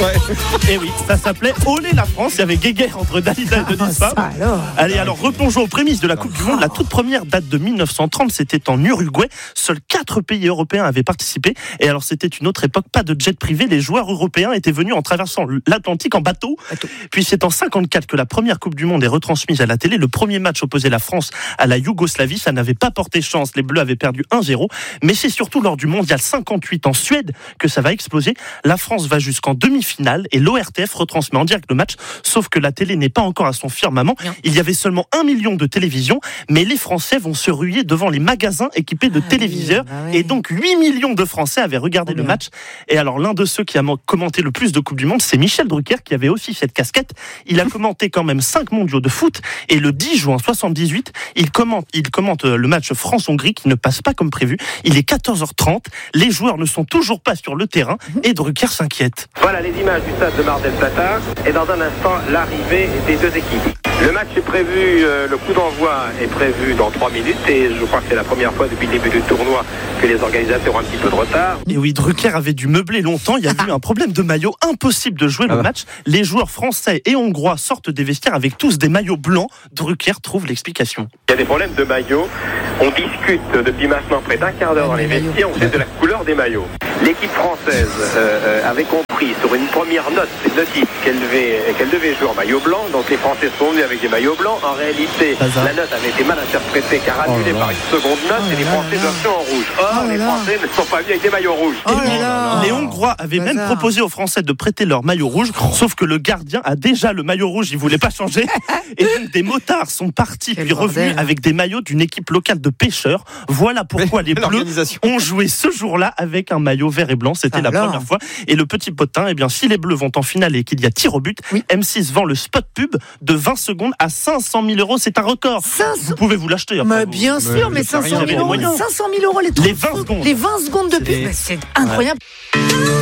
Et oui, ça s'appelait Olé la France. Il y avait guéguerre entre Dalida et Denis Favre. Allez, alors replongeons aux prémices de la Coupe du Monde. La toute première date de 1930, c'était en Uruguay. Seuls 4 pays européens avaient participé. Et alors, c'était une autre époque, pas de jet privé. Les joueurs européens étaient venus en traversant l'Atlantique en bateau. Puis c'est en 54 que la première Coupe du Monde est retransmise à la télé. Le premier match opposait la France à la Yougoslavie. Ça n'avait pas porté chance. Les Bleus avaient perdu 1-0. Mais c'est surtout lors du Mondial 58 en Suède que ça va exploser. La France va jusqu'en demi-finale et l'ORTF retransmet en direct le match. Sauf que la télé n'est pas encore à son firmament. Il y avait seulement 1 million de télévisions, mais les Français vont se ruer devant les magasins équipés de téléviseurs. Et donc 8 millions de Français avaient regardé le match. Et alors l'un de ceux qui a commenté le plus de Coupe du Monde, c'est Michel Drucker, qui avait aussi cette casquette. Il a commenté quand même 5 mondiaux de foot. Et le 10 juin 78, il commente le match France-Hongrie qui ne passe pas comme prévu. Il est 14h30. Les joueurs ne sont toujours pas sur le terrain et Drucker s'inquiète. Voilà les images du stade de Mar del Plata et dans un instant l'arrivée des deux équipes. Le match est prévu, le coup d'envoi est prévu dans 3 minutes et je crois que c'est la première fois depuis le début du tournoi que les organisateurs ont un petit peu de retard. Et oui, Drucker avait dû meubler longtemps, il y a eu un problème de maillot, impossible de jouer le match. Les joueurs français et hongrois sortent des vestiaires avec tous des maillots blancs. Drucker trouve l'explication. Il y a des problèmes de maillots, on discute depuis maintenant près d'un quart d'heure dans les vestiaires, on sait de la couleur des maillots. L'équipe française avait compris sur une première note qu'elle devait jouer en maillot blanc, donc les Français sont venus avec des maillots blancs. En réalité, la note avait été mal interprétée car annulée par une seconde note et les Français doivent jouer en rouge. Or, les Français ne sont pas venus avec des maillots rouges. Les Hongrois avaient même proposé aux Français de prêter leur maillot rouge, sauf que le gardien a déjà le maillot rouge, il voulait pas changer. Et donc des motards sont partis puis revenus avec des maillots d'une équipe locale de pêcheurs. Voilà pourquoi les Bleus ont joué ce jour-là avec un maillot vert et blanc. C'était la première fois. Et le petit potin, eh bien, si les Bleus vont en finale et qu'il y a tir au but, M6 vend le spot pub de 20 secondes à 500 000 €. C'est un record. Vous pouvez vous l'acheter. Mais bien sûr, mais 500 000 €, 500 000 € les 20 secondes de pub, c'est incroyable.